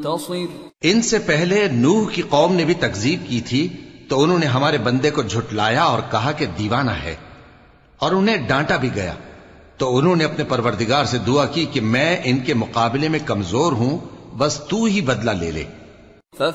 मुंतसिर। इनसे पहले नूह की कौम ने भी तकजीब की थी, तो उन्होंने हमारे बंदे को झुटलाया और कहा कि दीवाना है, और उन्हें डांटा भी गया। तो उन्होंने अपने परवरदिगार से दुआ की कि मैं इनके मुकाबले में कमजोर हूं, बस तू ही बदला ले ले।